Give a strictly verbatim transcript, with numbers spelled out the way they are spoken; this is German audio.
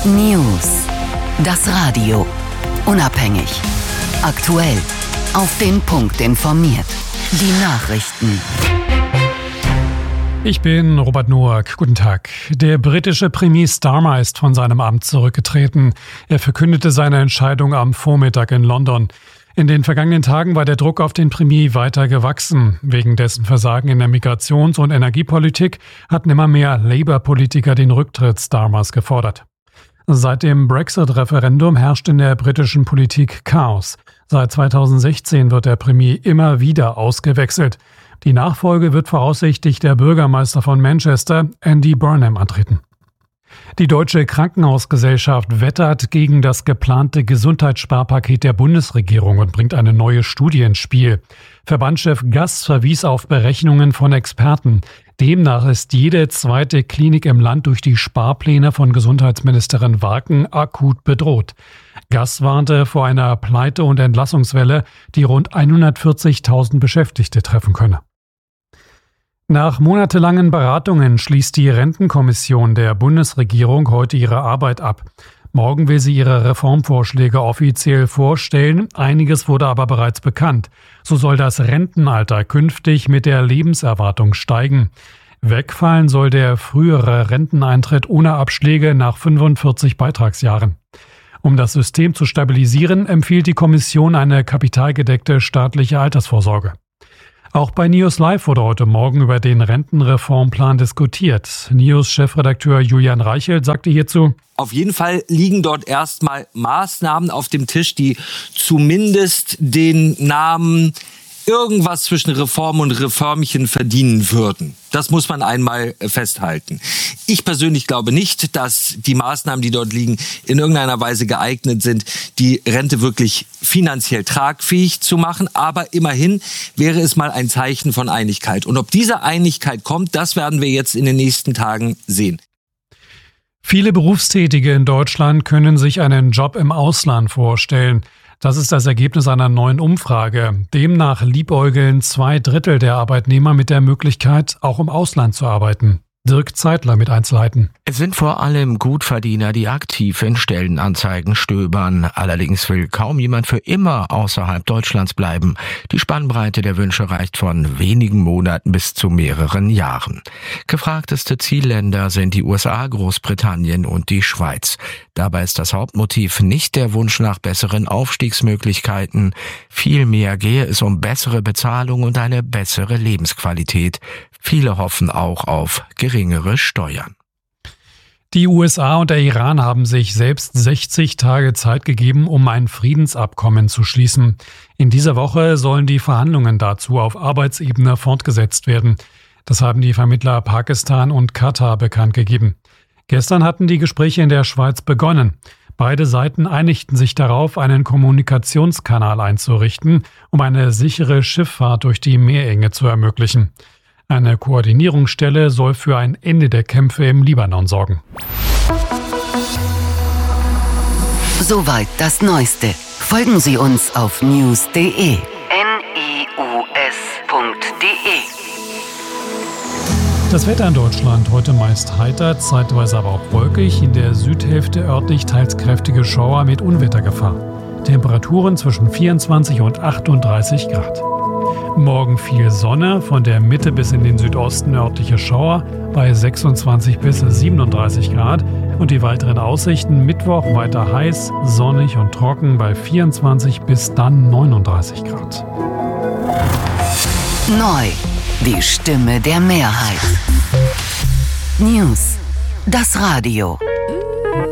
News. Das Radio. Unabhängig. Aktuell. Auf den Punkt informiert. Die Nachrichten. Ich bin Robert Noack. Guten Tag. Der britische Premier Starmer ist von seinem Amt zurückgetreten. Er verkündete seine Entscheidung am Vormittag in London. In den vergangenen Tagen war der Druck auf den Premier weiter gewachsen. Wegen dessen Versagen in der Migrations- und Energiepolitik hatten immer mehr Labour-Politiker den Rücktritt Starmers gefordert. Seit dem Brexit-Referendum herrscht in der britischen Politik Chaos. Seit zweitausendsechzehn wird der Premier immer wieder ausgewechselt. Die Nachfolge wird voraussichtlich der Bürgermeister von Manchester, Andy Burnham, antreten. Die Deutsche Krankenhausgesellschaft wettert gegen das geplante Gesundheitssparpaket der Bundesregierung und bringt eine neue Studie ins Spiel. Verbandschef Gass verwies auf Berechnungen von Experten. Demnach ist jede zweite Klinik im Land durch die Sparpläne von Gesundheitsministerin Waken akut bedroht. Gass warnte vor einer Pleite- und Entlassungswelle, die rund hundertvierzigtausend Beschäftigte treffen könne. Nach monatelangen Beratungen schließt die Rentenkommission der Bundesregierung heute ihre Arbeit ab. Morgen will sie ihre Reformvorschläge offiziell vorstellen. Einiges wurde aber bereits bekannt. So soll das Rentenalter künftig mit der Lebenserwartung steigen. Wegfallen soll der frühere Renteneintritt ohne Abschläge nach fünfundvierzig Beitragsjahren. Um das System zu stabilisieren, empfiehlt die Kommission eine kapitalgedeckte staatliche Altersvorsorge. Auch bei News Live wurde heute Morgen über den Rentenreformplan diskutiert. News-Chefredakteur Julian Reichelt sagte hierzu: Auf jeden Fall liegen dort erstmal Maßnahmen auf dem Tisch, die zumindest den Namen irgendwas zwischen Reform und Reformchen verdienen würden. Das muss man einmal festhalten. Ich persönlich glaube nicht, dass die Maßnahmen, die dort liegen, in irgendeiner Weise geeignet sind, die Rente wirklich finanziell tragfähig zu machen. Aber immerhin wäre es mal ein Zeichen von Einigkeit. Und ob diese Einigkeit kommt, das werden wir jetzt in den nächsten Tagen sehen. Viele Berufstätige in Deutschland können sich einen Job im Ausland vorstellen. Das ist das Ergebnis einer neuen Umfrage. Demnach liebäugeln zwei Drittel der Arbeitnehmer mit der Möglichkeit, auch im Ausland zu arbeiten. Dirk Zeitler mit Einzelheiten. Es sind vor allem Gutverdiener, die aktiv in Stellenanzeigen stöbern. Allerdings will kaum jemand für immer außerhalb Deutschlands bleiben. Die Spannbreite der Wünsche reicht von wenigen Monaten bis zu mehreren Jahren. Gefragteste Zielländer sind die U S A, Großbritannien und die Schweiz. Dabei ist das Hauptmotiv nicht der Wunsch nach besseren Aufstiegsmöglichkeiten. Vielmehr gehe es um bessere Bezahlung und eine bessere Lebensqualität. Viele hoffen auch auf geringere Steuern. Die U S A und der Iran haben sich selbst sechzig Tage Zeit gegeben, um ein Friedensabkommen zu schließen. In dieser Woche sollen die Verhandlungen dazu auf Arbeitsebene fortgesetzt werden. Das haben die Vermittler Pakistan und Katar bekannt gegeben. Gestern hatten die Gespräche in der Schweiz begonnen. Beide Seiten einigten sich darauf, einen Kommunikationskanal einzurichten, um eine sichere Schifffahrt durch die Meerenge zu ermöglichen. Eine Koordinierungsstelle soll für ein Ende der Kämpfe im Libanon sorgen. Soweit das Neueste. Folgen Sie uns auf news punkt de. N I U S punkt de. Das Wetter in Deutschland heute meist heiter, zeitweise aber auch wolkig. In der Südhälfte örtlich teils kräftige Schauer mit Unwettergefahr. Temperaturen zwischen vierundzwanzig und achtunddreißig Grad. Morgen viel Sonne, von der Mitte bis in den Südosten örtliche Schauer bei sechsundzwanzig bis siebenunddreißig Grad. Und die weiteren Aussichten: Mittwoch weiter heiß, sonnig und trocken bei vierundzwanzig bis dann neununddreißig Grad. Neu. Die Stimme der Mehrheit. News. Das Radio.